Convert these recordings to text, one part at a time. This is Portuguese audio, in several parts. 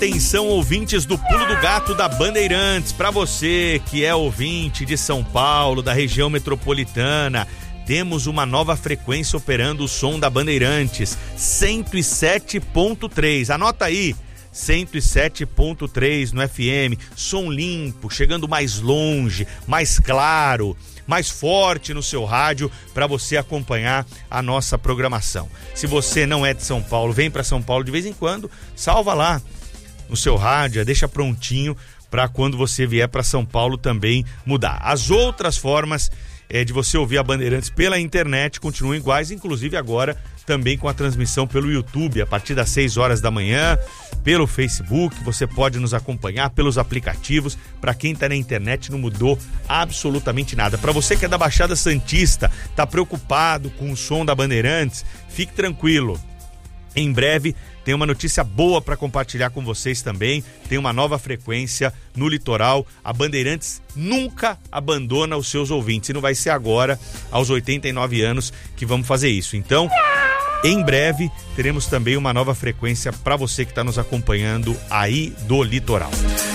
Atenção, ouvintes do Pulo do Gato da Bandeirantes, para você que é ouvinte de São Paulo, da região metropolitana, temos uma nova frequência operando o som da Bandeirantes, 107.3. Anota aí, 107.3 no FM, som limpo, chegando mais longe, mais claro, mais forte no seu rádio para você acompanhar a nossa programação. Se você não é de São Paulo, vem para São Paulo de vez em quando, salva lá no seu rádio, deixa prontinho para quando você vier para São Paulo também mudar. As outras formas de você ouvir a Bandeirantes pela internet continuam iguais, inclusive agora também com a transmissão pelo YouTube, a partir das 6 horas da manhã, pelo Facebook, você pode nos acompanhar pelos aplicativos. Para quem está na internet não mudou absolutamente nada. Para você que é da Baixada Santista, está preocupado com o som da Bandeirantes, fique tranquilo. Em breve tem uma notícia boa para compartilhar com vocês também. Tem uma nova frequência no litoral. A Bandeirantes nunca abandona os seus ouvintes. E não vai ser agora, aos 89 anos, que vamos fazer isso. Então, em breve, teremos também uma nova frequência para você que está nos acompanhando aí do litoral.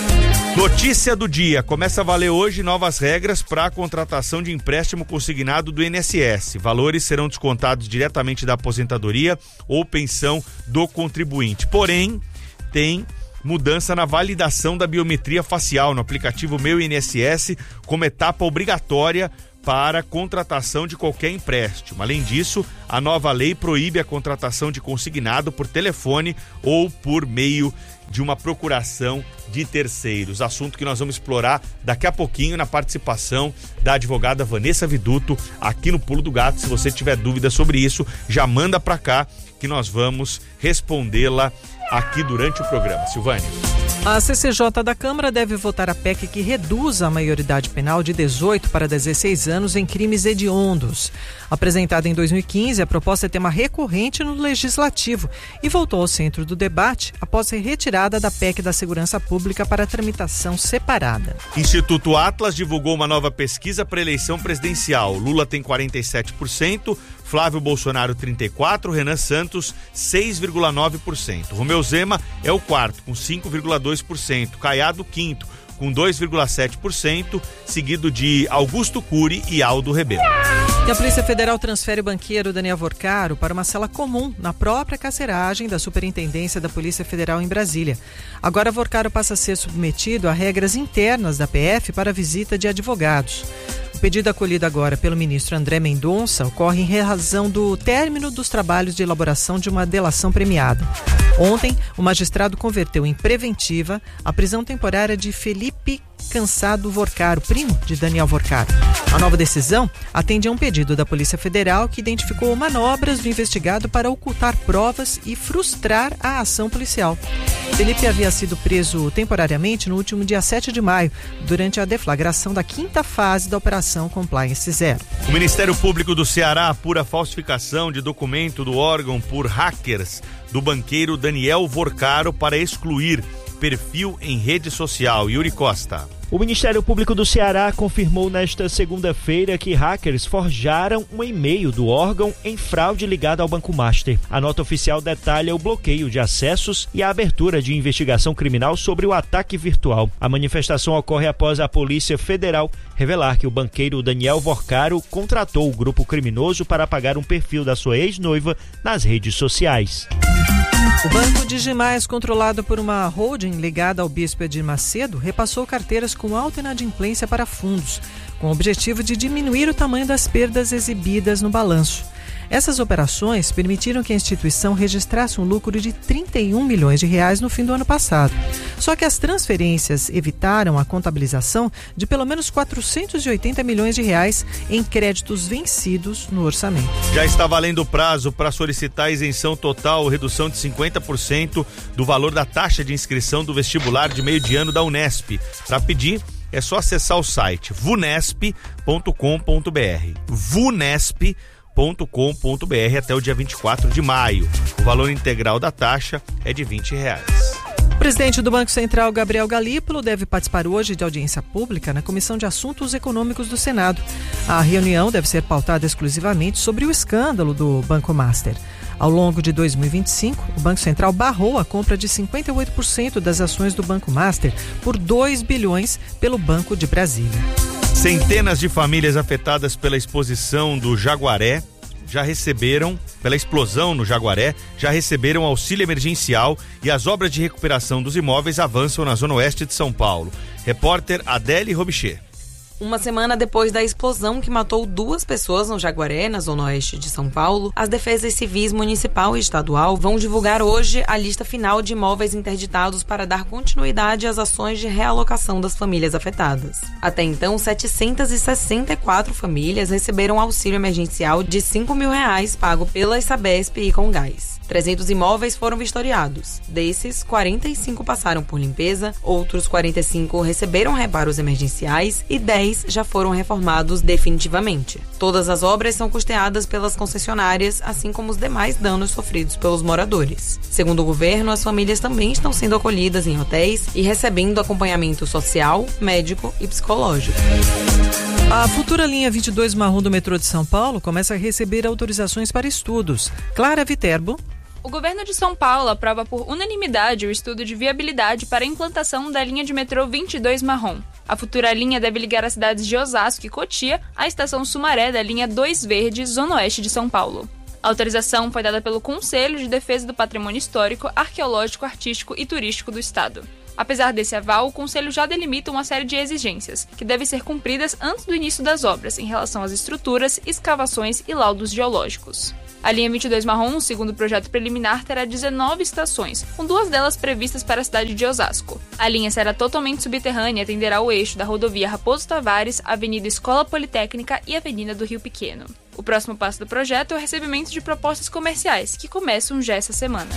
Notícia do dia. Começa a valer hoje novas regras para a contratação de empréstimo consignado do INSS. Valores serão descontados diretamente da aposentadoria ou pensão do contribuinte. Porém, tem mudança na validação da biometria facial no aplicativo Meu INSS como etapa obrigatória para contratação de qualquer empréstimo. Além disso, a nova lei proíbe a contratação de consignado por telefone ou por meio de uma procuração de terceiros. Assunto que nós vamos explorar daqui a pouquinho na participação da advogada Vanessa Viduto aqui no Pulo do Gato. Se você tiver dúvida sobre isso, já manda para cá que nós vamos respondê-la aqui durante o programa. Silvânia. A CCJ da Câmara deve votar a PEC que reduz a maioridade penal de 18 para 16 anos em crimes hediondos. Apresentada em 2015, a proposta é tema recorrente no Legislativo e voltou ao centro do debate após ser retirada da PEC da Segurança Pública para tramitação separada. Instituto Atlas divulgou uma nova pesquisa para a eleição presidencial. Lula tem 47%, Flávio Bolsonaro 34%, Renan Santos 6,9%. Romeu Zema é o quarto, com 5,2%. Caiado, quinto, com 2,7%, seguido de Augusto Cury e Aldo Rebelo. E a Polícia Federal transfere o banqueiro Daniel Vorcaro para uma cela comum na própria carceragem da Superintendência da Polícia Federal em Brasília. Agora, Vorcaro passa a ser submetido a regras internas da PF para visita de advogados. O pedido acolhido agora pelo ministro André Mendonça ocorre em razão do término dos trabalhos de elaboração de uma delação premiada. Ontem, o magistrado converteu em preventiva a prisão temporária de Felipe Cansado Vorcaro, primo de Daniel Vorcaro. A nova decisão atende a um pedido da Polícia Federal que identificou manobras do investigado para ocultar provas e frustrar a ação policial. Felipe havia sido preso temporariamente no último dia 7 de maio, durante a deflagração da 5ª fase da Operação Compliance Zero. O Ministério Público do Ceará apura a falsificação de documento do órgão por hackers do banqueiro Daniel Vorcaro para excluir perfil em rede social. Yuri Costa. O Ministério Público do Ceará confirmou nesta segunda-feira que hackers forjaram um e-mail do órgão em fraude ligada ao Banco Master. A nota oficial detalha o bloqueio de acessos e a abertura de investigação criminal sobre o ataque virtual. A manifestação ocorre após a Polícia Federal revelar que o banqueiro Daniel Vorcaro contratou o grupo criminoso para apagar um perfil da sua ex-noiva nas redes sociais. O Banco Digimais, controlado por uma holding ligada ao Bispo Edir Macedo, repassou carteiras com alta inadimplência para fundos, com o objetivo de diminuir o tamanho das perdas exibidas no balanço. Essas operações permitiram que a instituição registrasse um lucro de 31 milhões de reais no fim do ano passado. Só que as transferências evitaram a contabilização de pelo menos 480 milhões de reais em créditos vencidos no orçamento. Já está valendo o prazo para solicitar isenção total ou redução de 50% do valor da taxa de inscrição do vestibular de meio de ano da Unesp. Para pedir, é só acessar o site vunesp.com.br. vunesp.com.br até o dia 24 de maio. O valor integral da taxa é de R$20. O presidente do Banco Central, Gabriel Galípolo, deve participar hoje de audiência pública na Comissão de Assuntos Econômicos do Senado. A reunião deve ser pautada exclusivamente sobre o escândalo do Banco Master. Ao longo de 2025, o Banco Central barrou a compra de 58% das ações do Banco Master por 2 bilhões pelo Banco de Brasília. Centenas de famílias afetadas pela exposição do Jaguaré pela explosão no Jaguaré, já receberam auxílio emergencial e as obras de recuperação dos imóveis avançam na zona oeste de São Paulo. Repórter Adele Robichê. Uma semana depois da explosão que matou 2 pessoas no Jaguaré, na zona oeste de São Paulo, as defesas civis municipal e estadual vão divulgar hoje a lista final de imóveis interditados para dar continuidade às ações de realocação das famílias afetadas. Até então, 764 famílias receberam auxílio emergencial de R$ 5 mil pago pela Sabesp e Comgás. 300 imóveis foram vistoriados. Desses, 45 passaram por limpeza, outros 45 receberam reparos emergenciais e 10 já foram reformados definitivamente. Todas as obras são custeadas pelas concessionárias, assim como os demais danos sofridos pelos moradores. Segundo o governo, as famílias também estão sendo acolhidas em hotéis e recebendo acompanhamento social, médico e psicológico. A futura linha 22 marrom do metrô de São Paulo começa a receber autorizações para estudos. Clara Viterbo. O governo de São Paulo aprova por unanimidade o estudo de viabilidade para a implantação da linha de metrô 22 marrom. A futura linha deve ligar as cidades de Osasco e Cotia à estação Sumaré da linha 2 Verde, zona oeste de São Paulo. A autorização foi dada pelo Conselho de Defesa do Patrimônio Histórico, Arqueológico, Artístico e Turístico do Estado. Apesar desse aval, o Conselho já delimita uma série de exigências, que devem ser cumpridas antes do início das obras, em relação às estruturas, escavações e laudos geológicos. A linha 22 marrom, segundo o projeto preliminar, terá 19 estações, com 2 delas previstas para a cidade de Osasco. A linha será totalmente subterrânea e atenderá o eixo da rodovia Raposo Tavares, Avenida Escola Politécnica e Avenida do Rio Pequeno. O próximo passo do projeto é o recebimento de propostas comerciais, que começam já essa semana.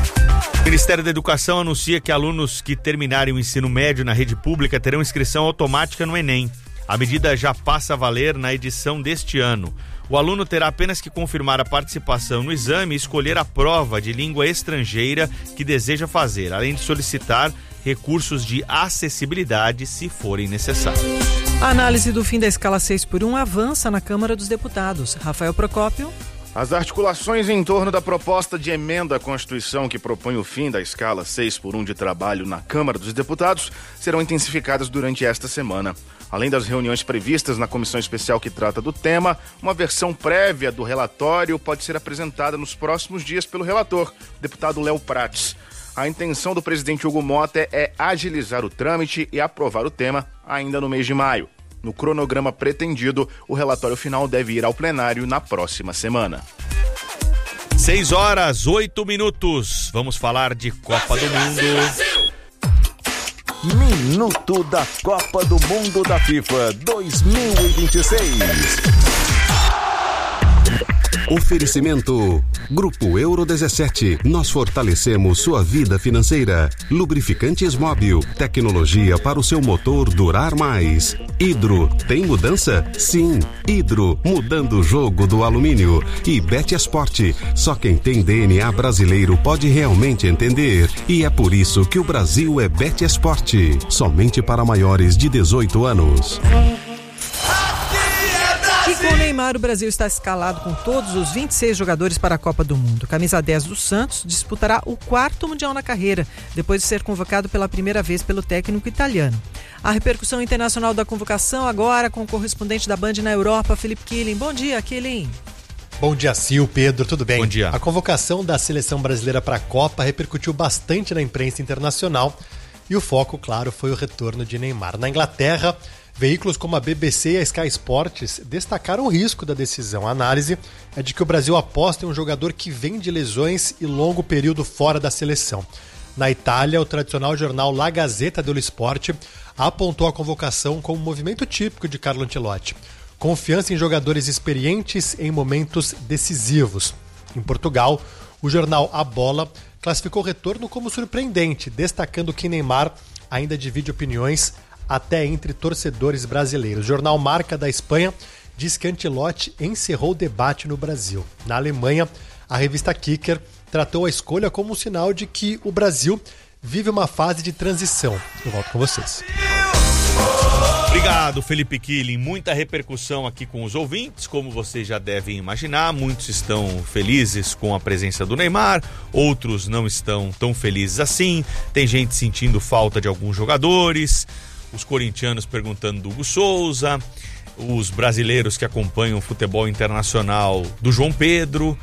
O Ministério da Educação anuncia que alunos que terminarem o ensino médio na rede pública terão inscrição automática no Enem. A medida já passa a valer na edição deste ano. O aluno terá apenas que confirmar a participação no exame e escolher a prova de língua estrangeira que deseja fazer, além de solicitar recursos de acessibilidade se forem necessários. A análise do fim da escala 6x1 avança na Câmara dos Deputados. Rafael Procópio. As articulações em torno da proposta de emenda à Constituição que propõe o fim da escala 6x1 de trabalho na Câmara dos Deputados serão intensificadas durante esta semana. Além das reuniões previstas na comissão especial que trata do tema, uma versão prévia do relatório pode ser apresentada nos próximos dias pelo relator, deputado Léo Prates. A intenção do presidente Hugo Mota é agilizar o trâmite e aprovar o tema ainda no mês de maio. No cronograma pretendido, o relatório final deve ir ao plenário na próxima semana. 6h08. Vamos falar de Copa do Mundo. Minuto da Copa do Mundo da FIFA 2026. Oferecimento Grupo Euro 17. Nós fortalecemos sua vida financeira. Lubrificantes Móbil. Tecnologia para o seu motor durar mais. Hidro. Tem mudança? Sim. Hidro. Mudando o jogo do alumínio. E BetEsport. Só quem tem DNA brasileiro pode realmente entender. E é por isso que o Brasil é BetEsport. Somente para maiores de 18 anos. E com o Neymar, o Brasil está escalado com todos os 26 jogadores para a Copa do Mundo. Camisa 10 do Santos disputará o 4º Mundial na carreira, depois de ser convocado pela primeira vez pelo técnico italiano. A repercussão internacional da convocação agora com o correspondente da Band na Europa, Felipe Killing. Bom dia, Killing. Bom dia, Sil, Pedro, tudo bem? Bom dia. A convocação da seleção brasileira para a Copa repercutiu bastante na imprensa internacional e o foco, claro, foi o retorno de Neymar. Na Inglaterra, veículos como a BBC e a Sky Sports destacaram o risco da decisão. A análise é de que o Brasil aposta em um jogador que vem de lesões e longo período fora da seleção. Na Itália, o tradicional jornal La Gazzetta dello Sport apontou a convocação como um movimento típico de Carlo Ancelotti. Confiança em jogadores experientes em momentos decisivos. Em Portugal, o jornal A Bola classificou o retorno como surpreendente, destacando que Neymar ainda divide opiniões até entre torcedores brasileiros. O jornal Marca da Espanha diz que Ancelotti encerrou o debate no Brasil. Na Alemanha, a revista Kicker tratou a escolha como um sinal de que o Brasil vive uma fase de transição. Eu volto com vocês. Obrigado, Felipe Killing. Muita repercussão aqui com os ouvintes, como vocês já devem imaginar. Muitos estão felizes com a presença do Neymar, outros não estão tão felizes assim. Tem gente sentindo falta de alguns jogadores, os corintianos perguntando do Hugo Souza, os brasileiros que acompanham o futebol internacional do João Pedro.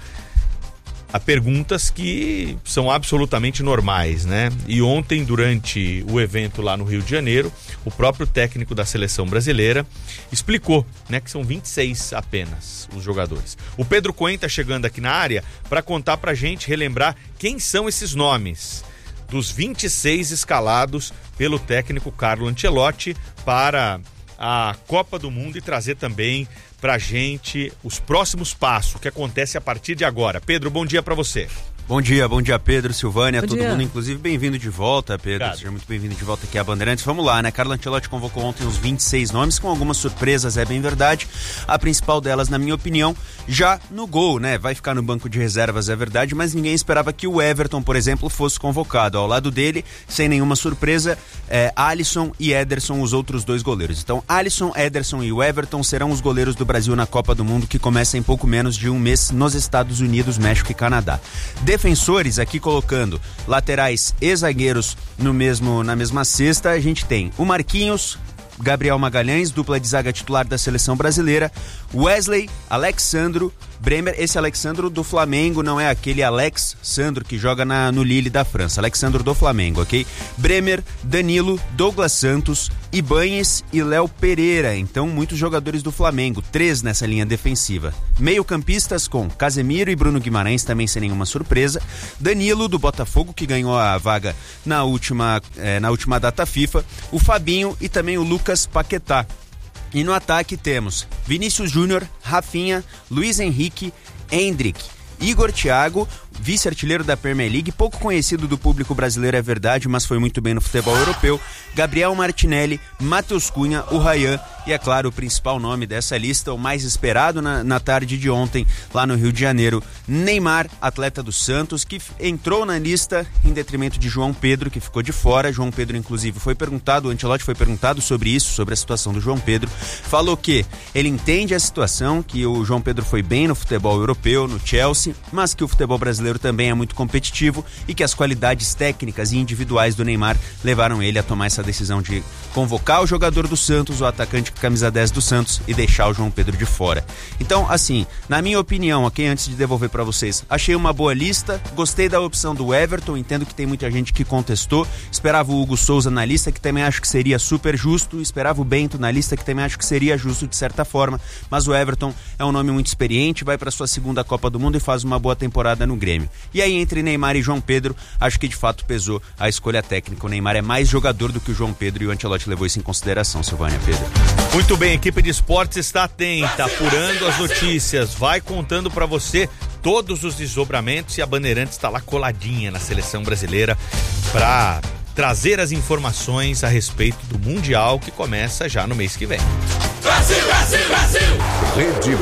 Há perguntas que são absolutamente normais, né? E ontem, durante o evento lá no Rio de Janeiro, o próprio técnico da seleção brasileira explicou, né, que são 26 apenas os jogadores. O Pedro Cohen tá chegando aqui na área para contar pra gente, relembrar quem são esses nomes dos 26 escalados pelo técnico Carlo Ancelotti para a Copa do Mundo e trazer também pra gente os próximos passos, o que acontece a partir de agora. Pedro, bom dia pra você. Bom dia Pedro, Silvânia, todo mundo, inclusive bem-vindo de volta, Pedro. Obrigado. Seja muito bem-vindo de volta aqui a Bandeirantes. Vamos lá, né? Carlo Ancelotti convocou ontem os 26 nomes, com algumas surpresas, é bem verdade. A principal delas, na minha opinião, já no gol, né? Vai ficar no banco de reservas, é verdade, mas ninguém esperava que o Everton, por exemplo, fosse convocado. Ao lado dele, sem nenhuma surpresa, Alisson e Ederson, os outros dois goleiros. Então, Alisson, Ederson e o Everton serão os goleiros do Brasil na Copa do Mundo, que começa em pouco menos de um mês nos Estados Unidos, México e Canadá. Defensores, aqui colocando laterais e zagueiros na mesma cesta, a gente tem o Marquinhos, Gabriel Magalhães, dupla de zaga titular da seleção brasileira, Wesley, Alexandro, Bremer. Esse Alexandro do Flamengo, não é aquele Alex Sandro que joga no Lille da França, Alexandro do Flamengo, ok? Bremer, Danilo, Douglas Santos, Ibañez e Léo Pereira. Então, muitos jogadores do Flamengo, 3 nessa linha defensiva. Meio-campistas com Casemiro e Bruno Guimarães, também sem nenhuma surpresa. Danilo, do Botafogo, que ganhou a vaga na última data FIFA. O Fabinho e também o Lucas Paquetá. E no ataque temos Vinícius Júnior, Rafinha, Luiz Henrique, Endrick, Igor Thiago, vice-artilheiro da Premier League, pouco conhecido do público brasileiro, é verdade, mas foi muito bem no futebol europeu, Gabriel Martinelli, Matheus Cunha, o Ryan e, é claro, o principal nome dessa lista, o mais esperado na tarde de ontem, lá no Rio de Janeiro, Neymar, atleta do Santos, que entrou na lista em detrimento de João Pedro, que ficou de fora. João Pedro, inclusive, o Ancelotti foi perguntado sobre isso, sobre a situação do João Pedro, falou que ele entende a situação, que o João Pedro foi bem no futebol europeu, no Chelsea, mas que o futebol brasileiro também é muito competitivo e que as qualidades técnicas e individuais do Neymar levaram ele a tomar essa decisão de convocar o jogador do Santos, o atacante com camisa 10 do Santos, e deixar o João Pedro de fora. Então, assim, na minha opinião, aqui antes de devolver para vocês, achei uma boa lista, gostei da opção do Everton, entendo que tem muita gente que contestou, esperava o Hugo Souza na lista, que também acho que seria super justo, esperava o Bento na lista, que também acho que seria justo de certa forma, mas o Everton é um nome muito experiente, vai para sua segunda Copa do Mundo e faz uma boa temporada no Grêmio. E aí, entre Neymar e João Pedro, acho que de fato pesou a escolha técnica. O Neymar é mais jogador do que o João Pedro e o Ancelotti levou isso em consideração, Silvânia. Pedro. Muito bem, a equipe de esportes está atenta, apurando as notícias, vai contando para você todos os desdobramentos, e a Bandeirantes está lá coladinha na seleção brasileira para trazer as informações a respeito do Mundial, que começa já no mês que vem. Brasil, Brasil, Brasil! Rede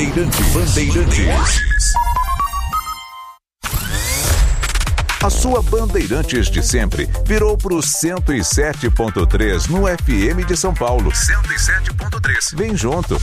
Bandeirantes. A sua Bandeirantes de sempre virou pro 107.3 no FM de São Paulo. 107.3. Vem junto.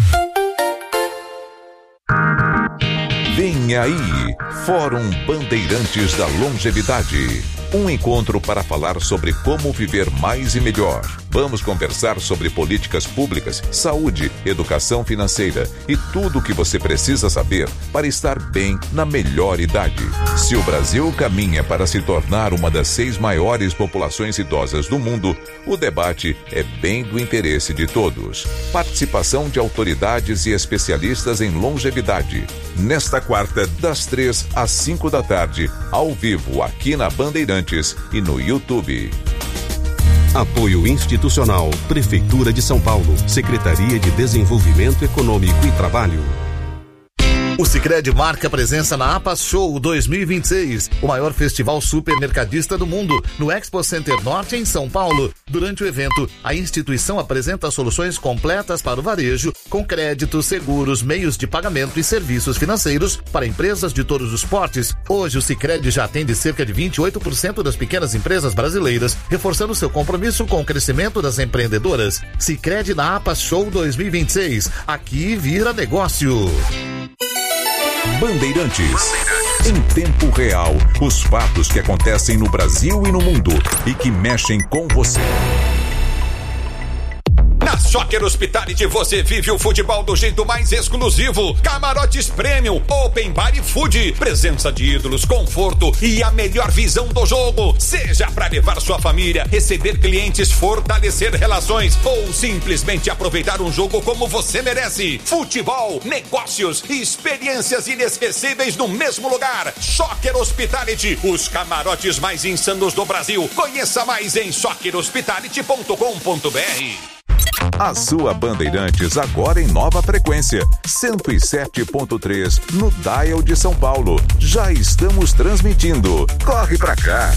Vem aí, Fórum Bandeirantes da Longevidade. Um encontro para falar sobre como viver mais e melhor. Vamos conversar sobre políticas públicas, saúde, educação financeira e tudo o que você precisa saber para estar bem na melhor idade. Se o Brasil caminha para se tornar uma das 6 maiores populações idosas do mundo, o debate é bem do interesse de todos. Participação de autoridades e especialistas em longevidade. Nesta quarta, das 3 às 5 da tarde, ao vivo aqui na Bandeirantes e no YouTube. Apoio institucional, Prefeitura de São Paulo, Secretaria de Desenvolvimento Econômico e Trabalho. O Sicredi marca presença na APAS Show 2026, o maior festival supermercadista do mundo, no Expo Center Norte, em São Paulo. Durante o evento, a instituição apresenta soluções completas para o varejo, com créditos, seguros, meios de pagamento e serviços financeiros para empresas de todos os portes. Hoje, o Sicredi já atende cerca de 28% das pequenas empresas brasileiras, reforçando seu compromisso com o crescimento das empreendedoras. Sicredi na APAS Show 2026. Aqui vira negócio. Bandeirantes. Em tempo real, os fatos que acontecem no Brasil e no mundo e que mexem com você. Na Soccer Hospitality você vive o futebol do jeito mais exclusivo. Camarotes Premium, Open Bar e Food, presença de ídolos, conforto e a melhor visão do jogo. Seja para levar sua família, receber clientes, fortalecer relações ou simplesmente aproveitar um jogo como você merece. Futebol, negócios e experiências inesquecíveis no mesmo lugar. Soccer Hospitality, os camarotes mais insanos do Brasil. Conheça mais em soccerhospitality.com.br. A sua Bandeirantes agora em nova frequência, 107.3 no dial de São Paulo. Já estamos transmitindo. Corre pra cá.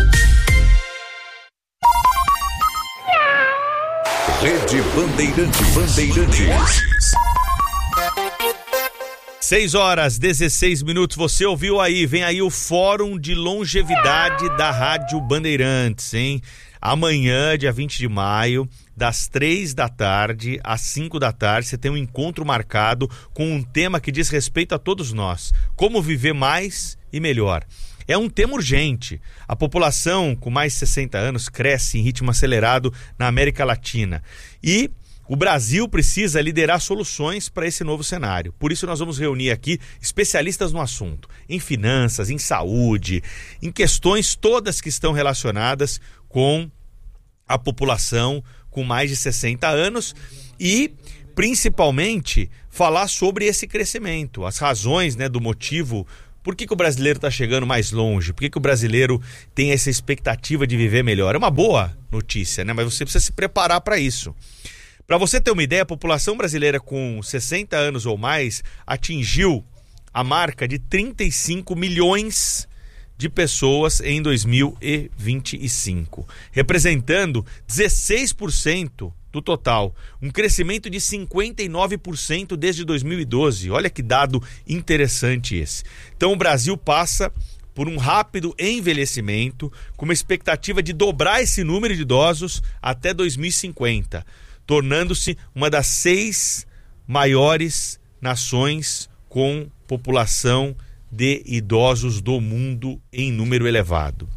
Rede Bandeirantes. 6h16. Você ouviu aí, vem aí o Fórum de Longevidade da Rádio Bandeirantes, hein? Amanhã, dia 20 de maio, das 3 da tarde às 5 da tarde, você tem um encontro marcado com um tema que diz respeito a todos nós. Como viver mais e melhor. É um tema urgente. A população com mais de 60 anos cresce em ritmo acelerado na América Latina. E o Brasil precisa liderar soluções para esse novo cenário. Por isso nós vamos reunir aqui especialistas no assunto, em finanças, em saúde, em questões todas que estão relacionadas com a população com mais de 60 anos e, principalmente, falar sobre esse crescimento, as razões, né, do motivo. Por que o brasileiro está chegando mais longe? Por que o brasileiro tem essa expectativa de viver melhor? É uma boa notícia, né? Mas você precisa se preparar para isso. Para você ter uma ideia, a população brasileira com 60 anos ou mais atingiu a marca de 35 milhões de pessoas em 2025, representando 16% do total, um crescimento de 59% desde 2012. Olha que dado interessante esse. Então o Brasil passa por um rápido envelhecimento, com uma expectativa de dobrar esse número de idosos até 2050, tornando-se uma das 6 maiores nações com população de idosos do mundo em número elevado.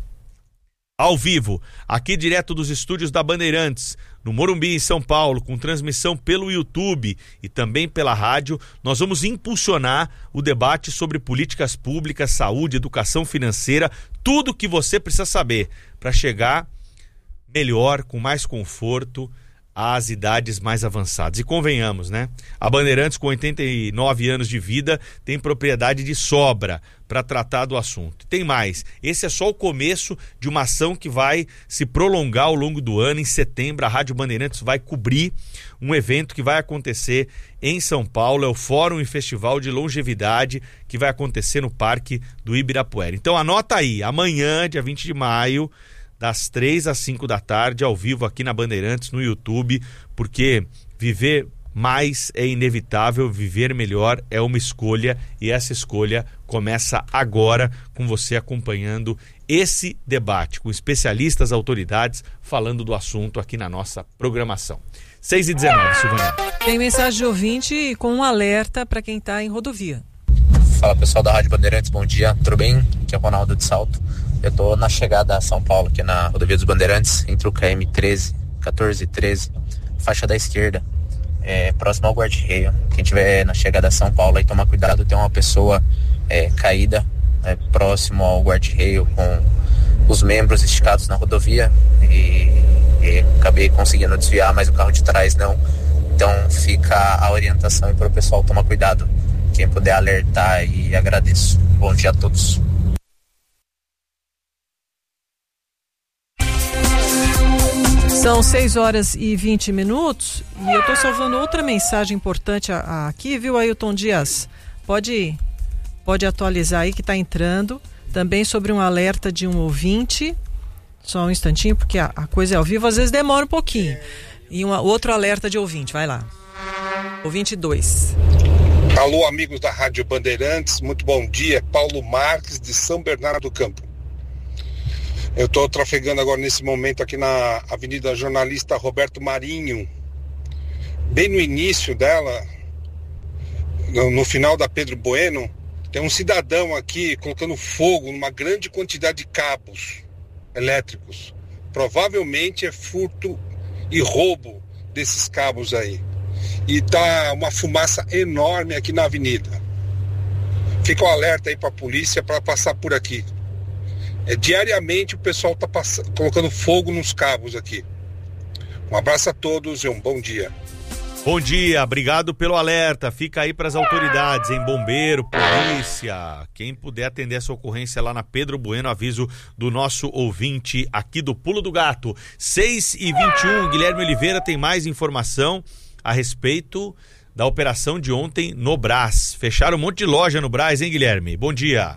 Ao vivo, aqui direto dos estúdios da Bandeirantes, no Morumbi, em São Paulo, com transmissão pelo YouTube e também pela rádio, nós vamos impulsionar o debate sobre políticas públicas, saúde, educação financeira, tudo o que você precisa saber para chegar melhor, com mais conforto, às idades mais avançadas. E convenhamos, né? A Bandeirantes, com 89 anos de vida, tem propriedade de sobra para tratar do assunto. Tem mais. Esse é só o começo de uma ação que vai se prolongar ao longo do ano. Em setembro, a Rádio Bandeirantes vai cobrir um evento que vai acontecer em São Paulo. É o Fórum e Festival de Longevidade, que vai acontecer no Parque do Ibirapuera. Então anota aí, amanhã, dia 20 de maio, das 3 às 5 da tarde, ao vivo aqui na Bandeirantes, no YouTube, porque viver mais é inevitável, viver melhor é uma escolha, e essa escolha começa agora com você acompanhando esse debate, com especialistas, autoridades, falando do assunto aqui na nossa programação. 6h19, Silvânia. Tem mensagem de ouvinte com um alerta para quem está em rodovia. Fala, pessoal da Rádio Bandeirantes, bom dia, tudo bem? Aqui é o Ronaldo de Salto. Eu tô na chegada a São Paulo, aqui na rodovia dos Bandeirantes, entre o KM 14 e 13, faixa da esquerda, próximo ao guarda-reio. Quem tiver na chegada a São Paulo, aí toma cuidado, tem uma pessoa caída próximo ao guarda-reio, com os membros esticados na rodovia, e acabei conseguindo desviar, mas o carro de trás não. Então fica a orientação para o pessoal tomar cuidado. Quem puder alertar, e agradeço. Bom dia a todos. São 6h20 e eu estou salvando outra mensagem importante aqui, viu, Ailton Dias? Pode atualizar aí que está entrando. Também sobre um alerta de um ouvinte. Só um instantinho, porque a coisa é ao vivo, às vezes demora um pouquinho. E outro alerta de ouvinte, vai lá. Ouvinte 2. Alô, amigos da Rádio Bandeirantes, muito bom dia. Paulo Marques, de São Bernardo do Campo. Eu estou trafegando agora nesse momento aqui na Avenida Jornalista Roberto Marinho. Bem no início dela, no final da Pedro Bueno, tem um cidadão aqui colocando fogo numa grande quantidade de cabos elétricos. Provavelmente é furto e roubo desses cabos aí. E tá uma fumaça enorme aqui na avenida. Fica um alerta aí para a polícia para passar por aqui. Diariamente o pessoal tá colocando fogo nos cabos aqui. Um abraço a todos e um bom dia. Bom dia, obrigado pelo alerta. Fica aí para as autoridades, hein? Bombeiro, polícia, quem puder atender essa ocorrência lá na Pedro Bueno, aviso do nosso ouvinte aqui do Pulo do Gato. 6h21, Guilherme Oliveira tem mais informação a respeito da operação de ontem no Brás. Fecharam um monte de loja no Brás, hein, Guilherme? Bom dia.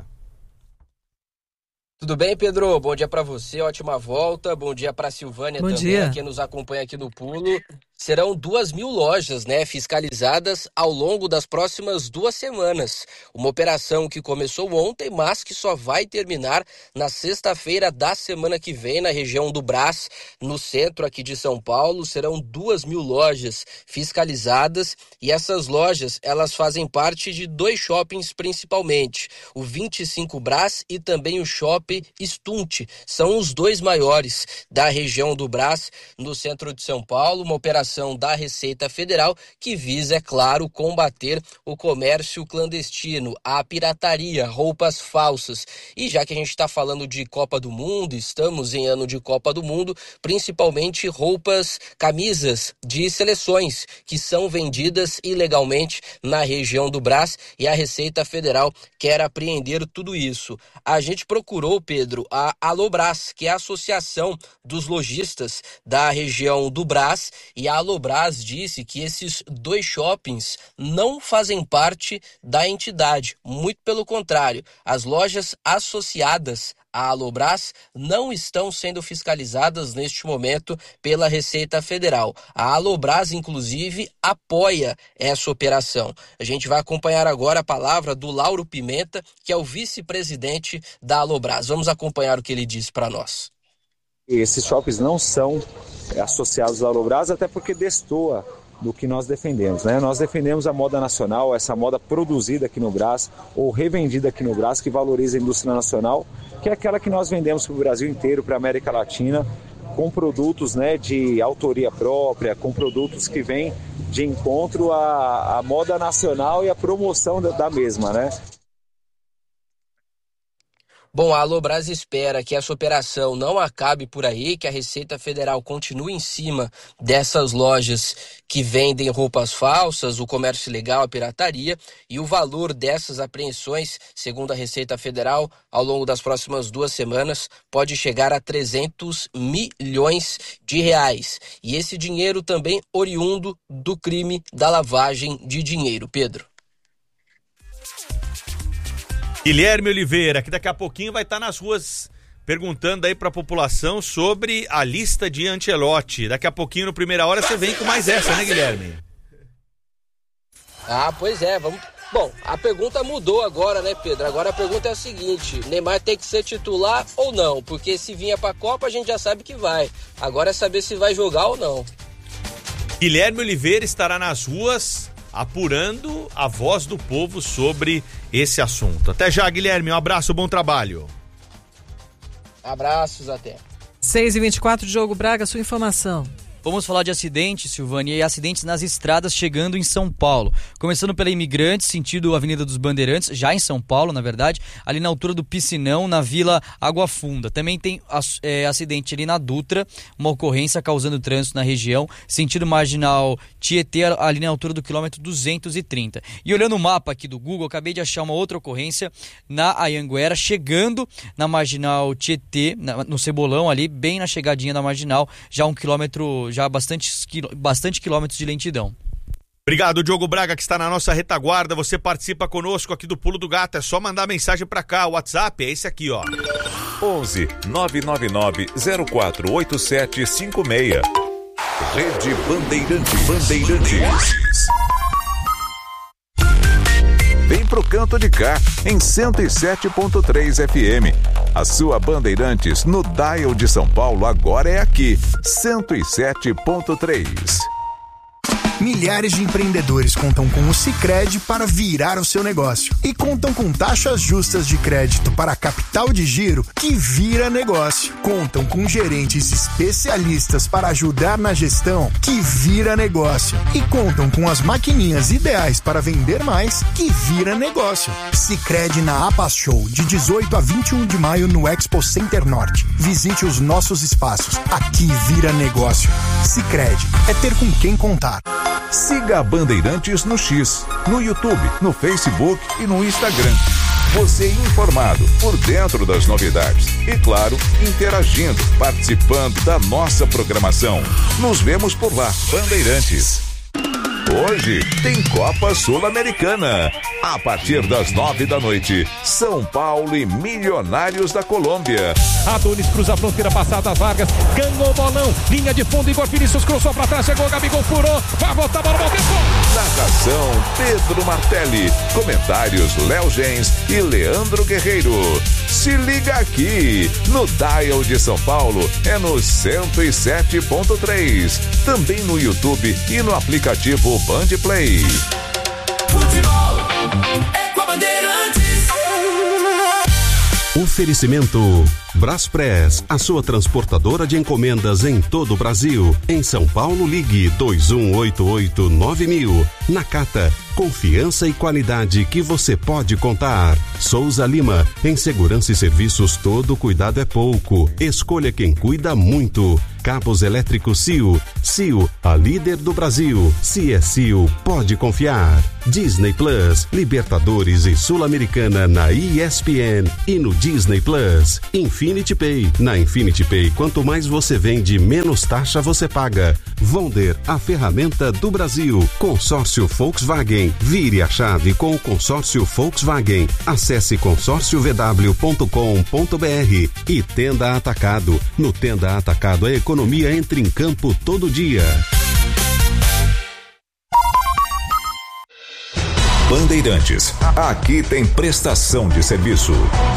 Tudo bem, Pedro? Bom dia para você, ótima volta. Bom dia para Silvânia também, que nos acompanha aqui no Pulo. Serão 2.000 lojas, fiscalizadas ao longo das próximas 2 semanas. Uma operação que começou ontem, mas que só vai terminar na sexta-feira da semana que vem, na região do Brás, no centro aqui de São Paulo. Serão 2.000 lojas fiscalizadas e essas lojas, elas fazem parte de 2 shoppings principalmente. O 25 Brás e também o Shopping Stunt. São os 2 maiores da região do Brás, no centro de São Paulo. Uma operação da Receita Federal que visa, é claro, combater o comércio clandestino, a pirataria, roupas falsas. E já que a gente está falando de Copa do Mundo, estamos em ano de Copa do Mundo, principalmente roupas, camisas de seleções que são vendidas ilegalmente na região do Brás e a Receita Federal quer apreender tudo isso. A gente procurou, Pedro, a Alobras, que é a Associação dos Lojistas da região do Brás, e a Alobras disse que esses 2 shoppings não fazem parte da entidade. Muito pelo contrário, as lojas associadas à Alobras não estão sendo fiscalizadas neste momento pela Receita Federal. A Alobras, inclusive, apoia essa operação. A gente vai acompanhar agora a palavra do Lauro Pimenta, que é o vice-presidente da Alobras. Vamos acompanhar o que ele disse para nós. Esses shoppings não são associados à Alobras, até porque destoa do que nós defendemos, né? Nós defendemos a moda nacional, essa moda produzida aqui no Brás ou revendida aqui no Brás, que valoriza a indústria nacional, que é aquela que nós vendemos para o Brasil inteiro, para a América Latina, com produtos, de autoria própria, com produtos que vêm de encontro à moda nacional e à promoção da mesma, né? Bom, a Alobras espera que essa operação não acabe por aí, que a Receita Federal continue em cima dessas lojas que vendem roupas falsas, o comércio ilegal, a pirataria, e o valor dessas apreensões, segundo a Receita Federal, ao longo das próximas 2 semanas, pode chegar a 300 milhões de reais. E esse dinheiro também oriundo do crime da lavagem de dinheiro. Pedro. Guilherme Oliveira, que daqui a pouquinho vai estar nas ruas perguntando aí para a população sobre a lista de Ancelotti. Daqui a pouquinho, no Primeira Hora, você vem com mais essa, né, Guilherme? Pois é, vamos... Bom, a pergunta mudou agora, né, Pedro? Agora a pergunta é a seguinte: Neymar tem que ser titular ou não? Porque se vinha para a Copa, a gente já sabe que vai. Agora é saber se vai jogar ou não. Guilherme Oliveira estará nas ruas apurando a voz do povo sobre esse assunto. Até já, Guilherme, um abraço, bom trabalho. Abraços, até. 6h24, Diogo Braga, sua informação. Vamos falar de acidentes, Silvânia, e acidentes nas estradas chegando em São Paulo. Começando pela Imigrantes, sentido Avenida dos Bandeirantes, já em São Paulo, na verdade, ali na altura do Piscinão, na Vila Água Funda. Também tem acidente ali na Dutra, uma ocorrência causando trânsito na região, sentido Marginal Tietê, ali na altura do quilômetro 230. E olhando o mapa aqui do Google, acabei de achar uma outra ocorrência na Anhanguera, chegando na Marginal Tietê, no Cebolão ali, bem na chegadinha da Marginal, já 1 quilômetro, já bastante quilômetros de lentidão. Obrigado, Diogo Braga, que está na nossa retaguarda. Você participa conosco aqui do Pulo do Gato. É só mandar mensagem pra cá. O WhatsApp é esse aqui, ó. 11 999 048756. Rede Bandeirantes. Vem pro canto de cá, em 107.3 FM. A sua Bandeirantes no dial de São Paulo agora é aqui, 107.3. Milhares de empreendedores contam com o Sicredi para virar o seu negócio. E contam com taxas justas de crédito para capital de giro que vira negócio. Contam com gerentes especialistas para ajudar na gestão que vira negócio. E contam com as maquininhas ideais para vender mais que vira negócio. Sicredi na APA Show, de 18 a 21 de maio no Expo Center Norte. Visite os nossos espaços. Aqui vira negócio. Sicredi é ter com quem contar. Siga a Bandeirantes no X, no YouTube, no Facebook e no Instagram. Você informado, por dentro das novidades. E claro, interagindo, participando da nossa programação. Nos vemos por lá, Bandeirantes. Hoje tem Copa Sul-Americana. A partir das 9h, São Paulo e Milionários da Colômbia. Adonis cruza a fronteira, passada Vargas, ganhou o bolão, linha de fundo, Igor Vinícius cruzou pra trás, chegou, Gabigol furou, vai voltar, bola, volta, Narração Pedro Martelli, comentários Léo Gens e Leandro Guerreiro. Se liga aqui, no dial de São Paulo, é no 107.3, também no YouTube e no aplicativo Band Play. Futebol é com a Bandeirantes. Oferecimento Braspress, a sua transportadora de encomendas em todo o Brasil. Em São Paulo, ligue 2188-9000. Nakata, confiança e qualidade que você pode contar. Souza Lima, em segurança e serviços todo cuidado é pouco. Escolha quem cuida muito. Cabos elétricos CIO. CIO, a líder do Brasil. Se é CIO, pode confiar. Disney Plus, Libertadores e Sul-Americana na ESPN e no Disney Plus. Infinity Pay. Na Infinity Pay, quanto mais você vende, menos taxa você paga. Vonder, a ferramenta do Brasil. Consórcio Volkswagen. Vire a chave com o consórcio Volkswagen. Acesse consórciovw.com.br e Tenda Atacado. No Tenda Atacado, a economia entra em campo todo dia. Bandeirantes, aqui tem prestação de serviço.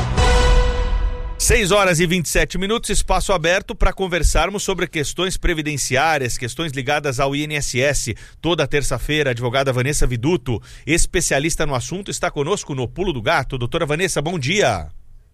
6h27, espaço aberto para conversarmos sobre questões previdenciárias, questões ligadas ao INSS. Toda terça-feira, a advogada Vanessa Viduto, especialista no assunto, está conosco no Pulo do Gato. Doutora Vanessa, bom dia.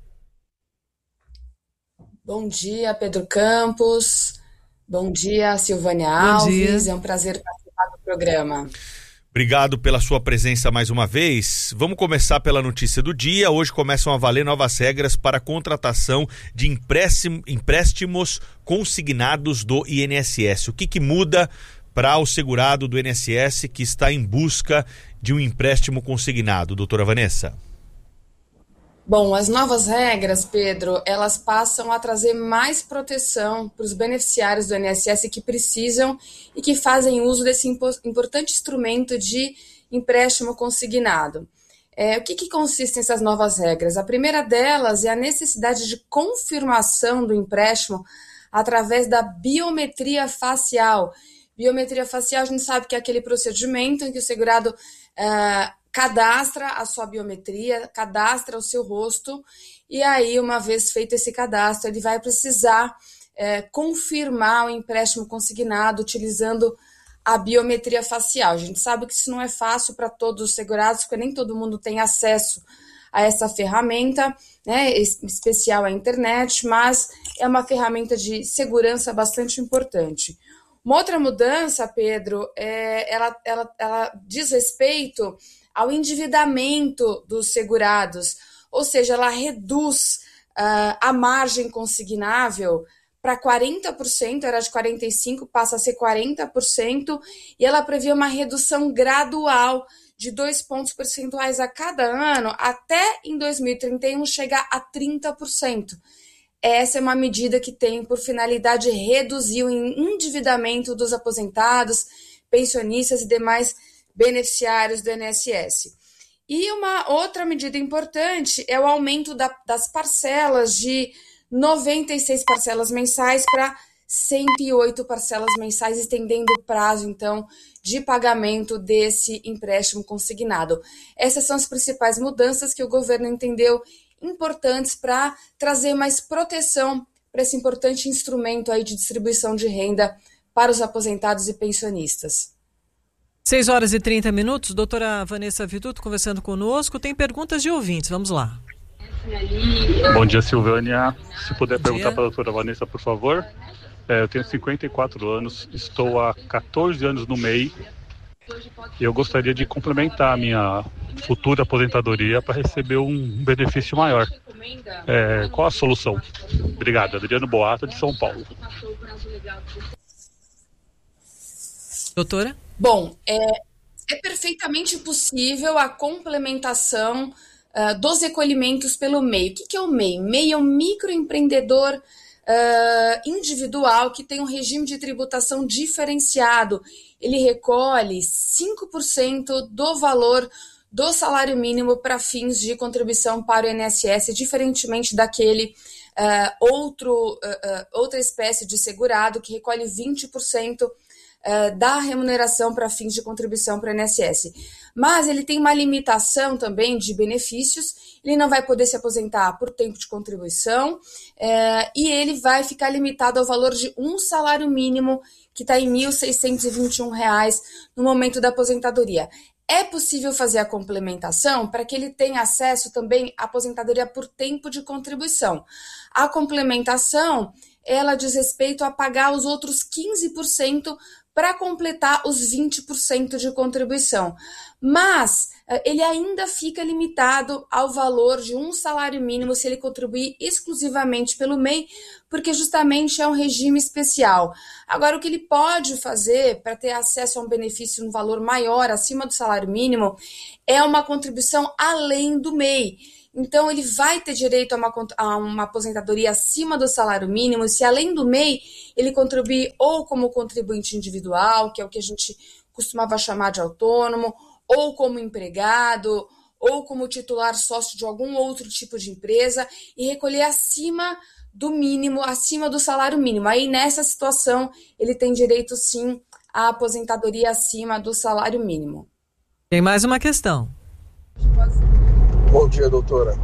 Bom dia, Pedro Campos. Bom dia, Silvânia Alves. É um prazer participar do programa. Obrigado pela sua presença mais uma vez. Vamos começar pela notícia do dia. Hoje começam a valer novas regras para a contratação de empréstimos consignados do INSS. O que muda para o segurado do INSS que está em busca de um empréstimo consignado, doutora Vanessa? Bom, as novas regras, Pedro, elas passam a trazer mais proteção para os beneficiários do INSS que precisam e que fazem uso desse importante instrumento de empréstimo consignado. O que consistem essas novas regras? A primeira delas é a necessidade de confirmação do empréstimo através da biometria facial. Biometria facial, a gente sabe que é aquele procedimento em que o segurado cadastra a sua biometria, cadastra o seu rosto, e aí, uma vez feito esse cadastro, ele vai precisar confirmar o empréstimo consignado utilizando a biometria facial. A gente sabe que isso não é fácil para todos os segurados, porque nem todo mundo tem acesso a essa ferramenta, né, especial à internet, mas é uma ferramenta de segurança bastante importante. Uma outra mudança, Pedro, ela diz respeito ao endividamento dos segurados, ou seja, ela reduz a margem consignável para 40%, era de 45%, passa a ser 40%, e ela prevê uma redução gradual de 2 pontos percentuais a cada ano, até em 2031 chegar a 30%. Essa é uma medida que tem por finalidade reduzir o endividamento dos aposentados, pensionistas e demais beneficiários do INSS. E uma outra medida importante é o aumento das parcelas de 96 parcelas mensais para 108 parcelas mensais, estendendo o prazo, então, de pagamento desse empréstimo consignado. Essas são as principais mudanças que o governo entendeu importantes para trazer mais proteção para esse importante instrumento aí de distribuição de renda para os aposentados e pensionistas. 6h30, doutora Vanessa Viduto conversando conosco. Tem perguntas de ouvintes, vamos lá. Bom dia, Silvânia. Se puder perguntar para a doutora Vanessa, por favor. Eu tenho 54 anos, estou há 14 anos no MEI e eu gostaria de complementar a minha futura aposentadoria para receber um benefício maior. Qual a solução? Obrigado, Adriano Boata, de São Paulo. Doutora? Bom, é perfeitamente possível a complementação dos recolhimentos pelo MEI. O que é o MEI? MEI é um microempreendedor individual que tem um regime de tributação diferenciado. Ele recolhe 5% do valor do salário mínimo para fins de contribuição para o INSS, diferentemente daquele outra espécie de segurado que recolhe 20% da remuneração para fins de contribuição para o INSS. Mas ele tem uma limitação também de benefícios, ele não vai poder se aposentar por tempo de contribuição e ele vai ficar limitado ao valor de um salário mínimo, que está em R$ 1.621 no momento da aposentadoria. É possível fazer a complementação para que ele tenha acesso também à aposentadoria por tempo de contribuição. A complementação, ela diz respeito a pagar os outros 15% para completar os 20% de contribuição. Mas ele ainda fica limitado ao valor de um salário mínimo se ele contribuir exclusivamente pelo MEI, porque justamente é um regime especial. Agora, o que ele pode fazer para ter acesso a um benefício no valor maior, acima do salário mínimo, é uma contribuição além do MEI. Então, ele vai ter direito a uma aposentadoria acima do salário mínimo se, além do MEI, ele contribuir ou como contribuinte individual, que é o que a gente costumava chamar de autônomo, ou como empregado, ou como titular sócio de algum outro tipo de empresa, e recolher acima do mínimo, acima do salário mínimo. Aí, nessa situação, ele tem direito, sim, à aposentadoria acima do salário mínimo. Tem mais uma questão. Bom dia, doutora.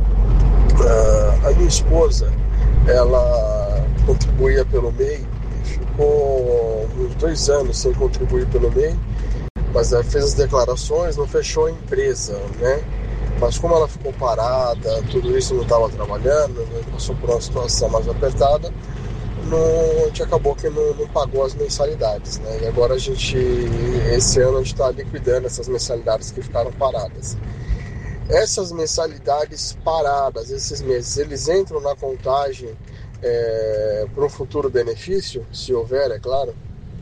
A minha esposa, ela contribuía pelo MEI, ficou uns 2 anos sem contribuir pelo MEI, mas ela fez as declarações, não fechou a empresa, né? Mas como ela ficou parada, tudo isso não estava trabalhando, né? Passou por uma situação mais apertada, a gente acabou que não pagou as mensalidades, né? E agora esse ano a gente está liquidando essas mensalidades que ficaram paradas. Essas mensalidades paradas, esses meses, eles entram na contagem para um futuro benefício, se houver, é claro?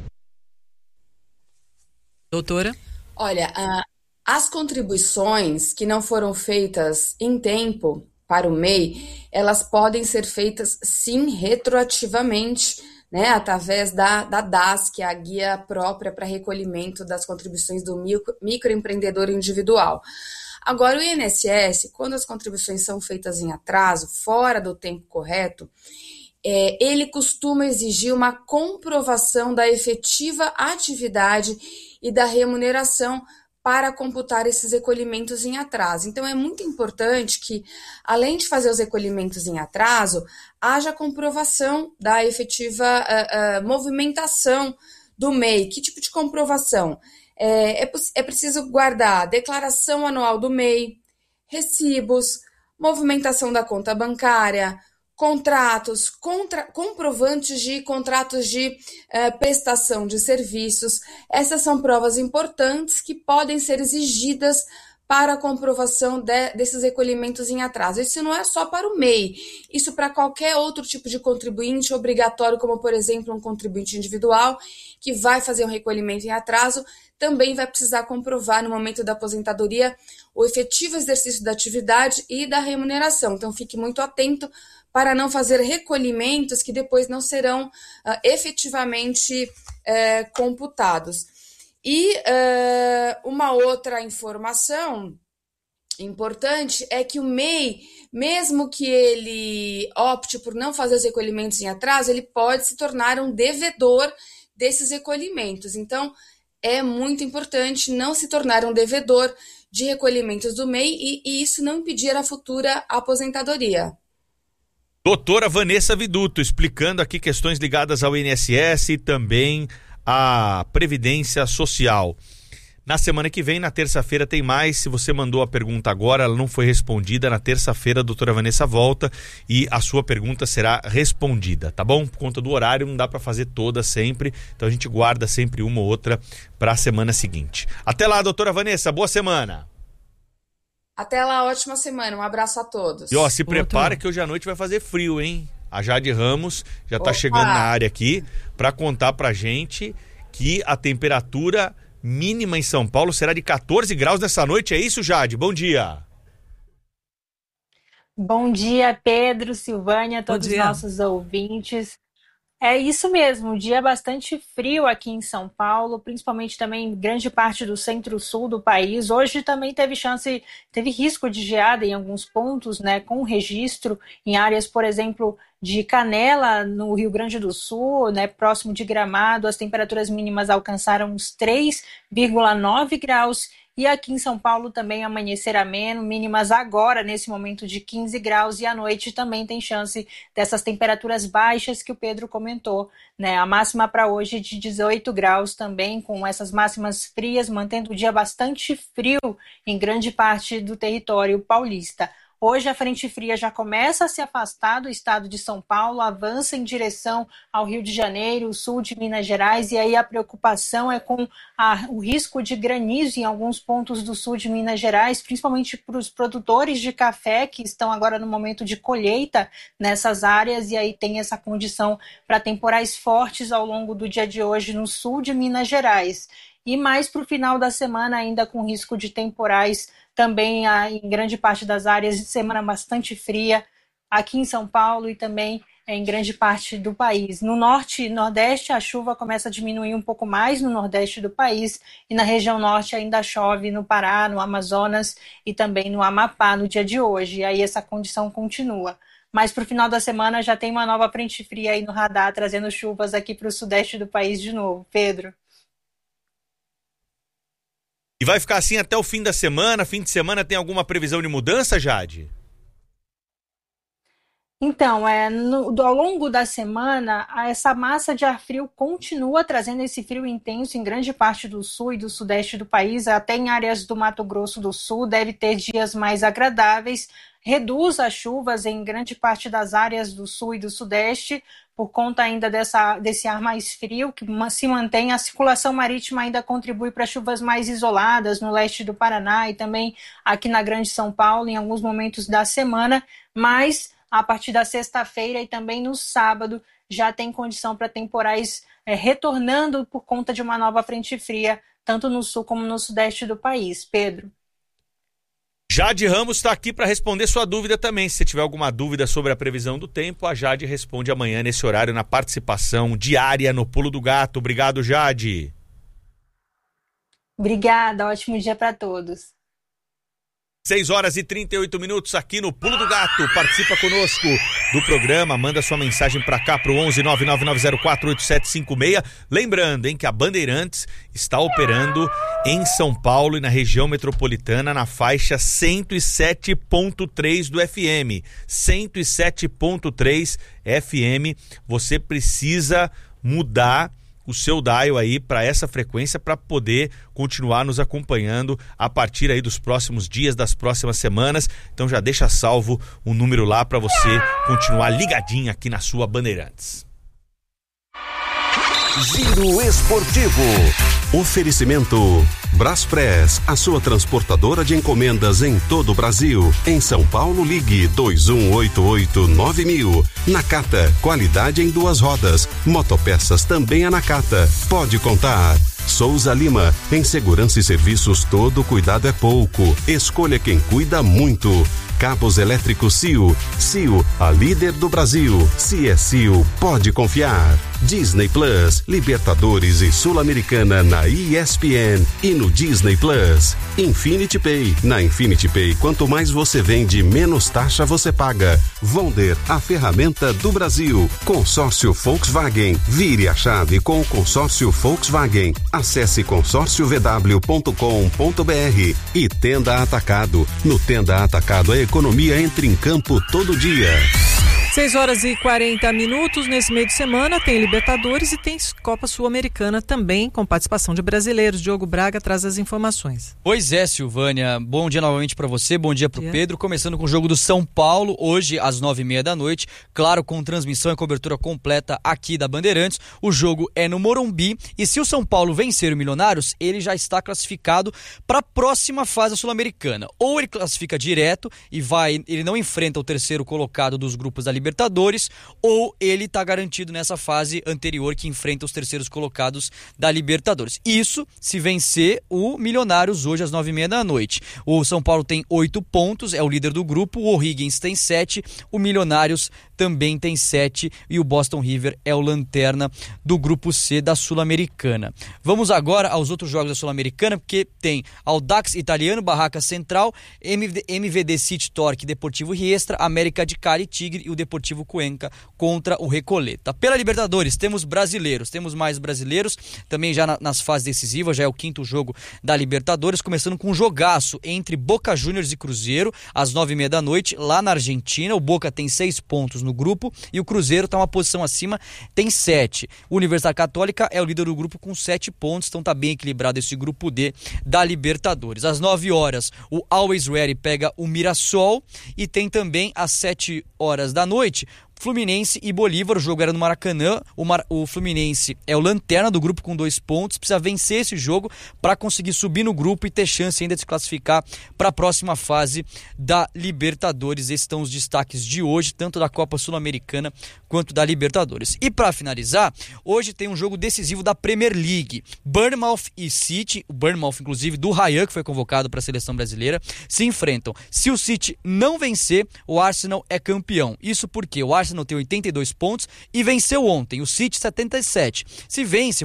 Doutora? Olha, as contribuições que não foram feitas em tempo para o MEI, elas podem ser feitas, sim, retroativamente, né, através da DAS, que é a guia própria para recolhimento das contribuições do microempreendedor individual. Agora, o INSS, quando as contribuições são feitas em atraso, fora do tempo correto, ele costuma exigir uma comprovação da efetiva atividade e da remuneração para computar esses recolhimentos em atraso. Então, é muito importante que, além de fazer os recolhimentos em atraso, haja comprovação da efetiva movimentação do MEI. Que tipo de comprovação? É preciso guardar declaração anual do MEI, recibos, movimentação da conta bancária, contratos, comprovantes de contratos de prestação de serviços. Essas são provas importantes que podem ser exigidas para a comprovação desses recolhimentos em atraso. Isso não é só para o MEI, isso para qualquer outro tipo de contribuinte obrigatório, como, por exemplo, um contribuinte individual que vai fazer um recolhimento em atraso, também vai precisar comprovar no momento da aposentadoria o efetivo exercício da atividade e da remuneração. Então, fique muito atento para não fazer recolhimentos que depois não serão efetivamente computados. E uma outra informação importante é que o MEI, mesmo que ele opte por não fazer os recolhimentos em atraso, ele pode se tornar um devedor desses recolhimentos. Então, é muito importante não se tornar um devedor de recolhimentos do MEI e isso não impedir a futura aposentadoria. Doutora Vanessa Viduto, explicando aqui questões ligadas ao INSS e também à Previdência Social. Na semana que vem, na terça-feira, tem mais. Se você mandou a pergunta agora, ela não foi respondida. Na terça-feira, a doutora Vanessa volta e a sua pergunta será respondida, tá bom? Por conta do horário, não dá para fazer toda sempre. Então, a gente guarda sempre uma ou outra para a semana seguinte. Até lá, doutora Vanessa. Boa semana. Até lá, ótima semana. Um abraço a todos. E, se prepara que hoje à noite vai fazer frio, hein? A Jade Ramos já tá chegando na área aqui para contar pra gente que a temperatura mínima em São Paulo será de 14 graus nessa noite, é isso, Jade? Bom dia. Bom dia, Pedro, Silvânia, todos os nossos ouvintes. É isso mesmo, um dia bastante frio aqui em São Paulo, principalmente também em grande parte do centro-sul do país. Hoje também teve risco de geada em alguns pontos, né, com registro em áreas, por exemplo, de Canela, no Rio Grande do Sul, né, próximo de Gramado. As temperaturas mínimas alcançaram uns 3,9 graus. E aqui em São Paulo também amanhecer ameno, mínimas agora, nesse momento, de 15 graus. E à noite também tem chance dessas temperaturas baixas que o Pedro comentou, né? A máxima para hoje de 18 graus também, com essas máximas frias, mantendo o dia bastante frio em grande parte do território paulista. Hoje a frente fria já começa a se afastar do estado de São Paulo, avança em direção ao Rio de Janeiro, sul de Minas Gerais, e aí a preocupação é com o risco de granizo em alguns pontos do sul de Minas Gerais, principalmente para os produtores de café que estão agora no momento de colheita nessas áreas, e aí tem essa condição para temporais fortes ao longo do dia de hoje no sul de Minas Gerais. E mais para o final da semana, ainda com risco de temporais também em grande parte das áreas, de semana bastante fria, aqui em São Paulo e também em grande parte do país. No norte e nordeste, a chuva começa a diminuir um pouco mais no nordeste do país, e na região norte ainda chove no Pará, no Amazonas e também no Amapá no dia de hoje, e aí essa condição continua. Mas para o final da semana já tem uma nova frente fria aí no radar, trazendo chuvas aqui para o sudeste do país de novo. Pedro. E vai ficar assim até o fim da semana? Fim de semana tem alguma previsão de mudança, Jade? Então, ao longo da semana, essa massa de ar frio continua trazendo esse frio intenso em grande parte do sul e do sudeste do país, até em áreas do Mato Grosso do Sul, deve ter dias mais agradáveis, reduz as chuvas em grande parte das áreas do sul e do sudeste, por conta ainda desse ar mais frio que se mantém. A circulação marítima ainda contribui para chuvas mais isoladas no leste do Paraná e também aqui na Grande São Paulo em alguns momentos da semana, mas a partir da sexta-feira e também no sábado já tem condição para temporais retornando por conta de uma nova frente fria, tanto no sul como no sudeste do país. Pedro. Jade Ramos está aqui para responder sua dúvida também. Se você tiver alguma dúvida sobre a previsão do tempo, a Jade responde amanhã nesse horário na participação diária no Pulo do Gato. Obrigado, Jade. Obrigada, ótimo dia para todos. 6h38 aqui no Pulo do Gato. Participa conosco do programa, manda sua mensagem para cá pro 11 999048756. Lembrando, hein, que a Bandeirantes está operando em São Paulo e na região metropolitana na faixa 107.3 do FM. 107.3 FM. Você precisa mudar o seu dial aí para essa frequência para poder continuar nos acompanhando a partir aí dos próximos dias, das próximas semanas. Então já deixa salvo o número lá para você continuar ligadinho aqui na sua Bandeirantes. Giro Esportivo. Oferecimento Braspress, a sua transportadora de encomendas em todo o Brasil. Em São Paulo, ligue 2188-9000. Nakata, qualidade em 2 rodas. Motopeças também a Nakata. Pode contar. Souza Lima, em segurança e serviços todo cuidado é pouco. Escolha quem cuida muito. Cabos elétricos CIO. CIO, a líder do Brasil. Se é CIO, pode confiar. Disney Plus, Libertadores e Sul-Americana na ESPN e no Disney Plus. Infinity Pay. Na Infinity Pay, quanto mais você vende, menos taxa você paga. Vonder, a ferramenta do Brasil. Consórcio Volkswagen. Vire a chave com o consórcio Volkswagen. Acesse consórciovw.com.br e Tenda Atacado. No Tenda Atacado, a economia entra em campo todo dia. 6h40. Nesse meio de semana tem Libertadores e tem Copa Sul-Americana também, com participação de brasileiros. Diogo Braga traz as informações. Pois é, Silvânia. Bom dia novamente para você, bom dia pro Pedro. Começando com o jogo do São Paulo, hoje às 9h30. Claro, com transmissão e cobertura completa aqui da Bandeirantes. O jogo é no Morumbi e se o São Paulo vencer o Milionários, ele já está classificado para a próxima fase sul-americana. Ou ele classifica direto e ele não enfrenta o terceiro colocado dos grupos da Libertadores, ou ele está garantido nessa fase anterior que enfrenta os terceiros colocados da Libertadores. Isso se vencer o Milionários hoje às 9h30. O São Paulo tem 8 pontos, é o líder do grupo, o O'Higgins tem 7, o Milionários também tem 7 e o Boston River é o lanterna do grupo C da Sul-Americana. Vamos agora aos outros jogos da Sul-Americana, porque tem Audax Italiano, Barraca Central, MVD City Torque, Deportivo Riestra, América de Cali, Tigre e o Deportivo Cuenca contra o Recoleta. Pela Libertadores, temos mais brasileiros, também já nas fases decisivas, já é o 5º jogo da Libertadores, começando com um jogaço entre Boca Juniors e Cruzeiro, às 9h30, lá na Argentina. O Boca tem 6 pontos no grupo e o Cruzeiro está uma posição acima, tem 7. O Universidade Católica é o líder do grupo com 7 pontos, então está bem equilibrado esse grupo D da Libertadores. Às 9h, o Always Ready pega o Mirassol e tem também às 7h da noite Fluminense e Bolívar. O jogo era no Maracanã. O Fluminense é o lanterna do grupo com 2 pontos, precisa vencer esse jogo para conseguir subir no grupo e ter chance ainda de se classificar para a próxima fase da Libertadores. Esses são os destaques de hoje, tanto da Copa Sul-Americana quanto da Libertadores. E para finalizar, hoje tem um jogo decisivo da Premier League. Bournemouth e City, o Bournemouth inclusive do Ryan, que foi convocado para a seleção brasileira, se enfrentam. Se o City não vencer, o Arsenal é campeão. Isso porque o Arsenal tem 82 pontos e venceu ontem, o City 77. Se vence,